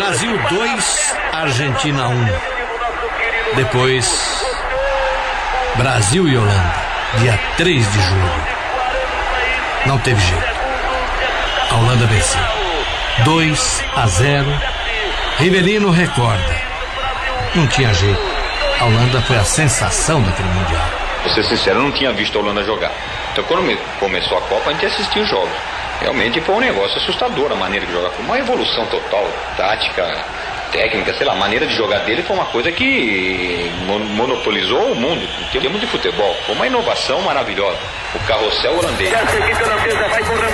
Brasil 2, Argentina 1. Depois, Brasil e Holanda, dia 3 de julho. Não teve jeito. A Holanda venceu 2-0. Rivelino recorda. Não tinha jeito. A Holanda foi a sensação daquele Mundial. Vou ser sincero, eu não tinha visto a Holanda jogar. Então quando começou a Copa, a gente assistiu os jogos. Realmente foi um negócio assustador a maneira de jogar. Foi uma evolução total, tática, técnica, sei lá, a maneira de jogar dele foi uma coisa que monopolizou o mundo em termos de futebol. Foi uma inovação maravilhosa. O carrossel holandês. Já seguinte holandesa vai correr.